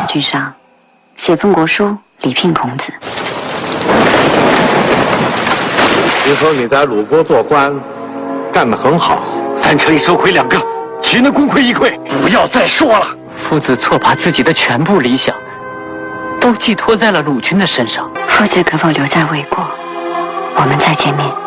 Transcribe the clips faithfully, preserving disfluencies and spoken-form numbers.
据上写封国书礼聘孔子。 听说你在鲁国做官，干得很好， 三车里收回两个，岂能功亏一篑？不要再说了。 夫子错把自己的全部理想都寄托在了鲁君的身上。 夫子可否留在魏国，我们再见面。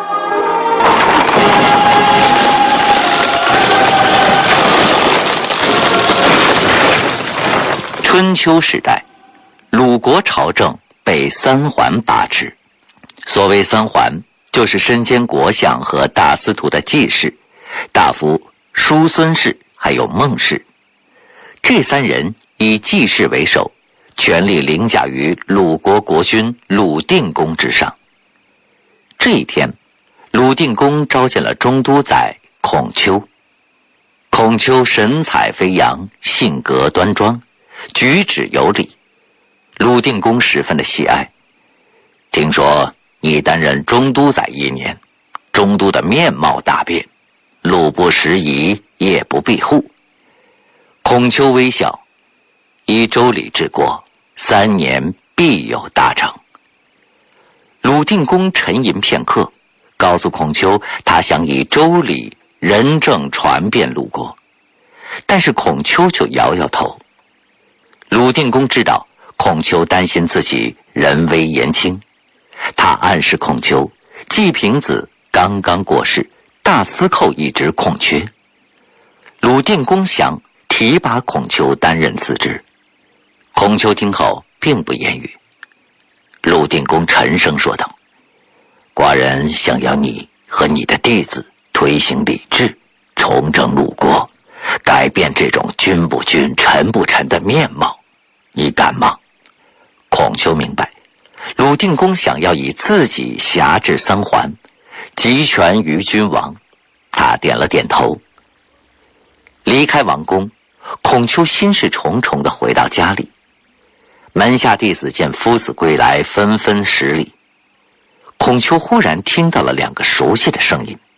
春秋时代，鲁国朝政被三桓把持。所谓三桓，就是身兼国相和大司徒的季氏、大夫叔孙氏还有孟氏。这三人以季氏为首，权力凌驾于鲁国国君鲁定公之上。这一天，鲁定公召见了中都宰孔丘。孔丘神采飞扬，性格端庄，举止有礼，鲁定公十分的喜爱。听说你担任中都宰一年，中都的面貌大变，路不拾遗，夜不闭户。孔丘微笑，依周礼治国，三年必有大成。鲁定公沉吟片刻，告诉孔丘，他想以周礼仁政传遍鲁国。但是孔丘就摇摇头。鲁定公知道孔丘担心自己人微言轻，他暗示孔丘，季平子刚刚过世，大司寇一职空缺。鲁定公想提拔孔丘担任此职。孔丘听后并不言语。鲁定公沉声说道：寡人想要你和你的弟子推行礼制，重整鲁国，改变这种君不君臣不臣的面貌，你敢吗？孔丘明白鲁定公想要以自己辖制三桓，集权于君王，他点了点头。离开王宫，孔丘心事重重地回到家里。门下弟子见夫子归来，纷纷施礼。孔丘忽然听到了两个熟悉的声音，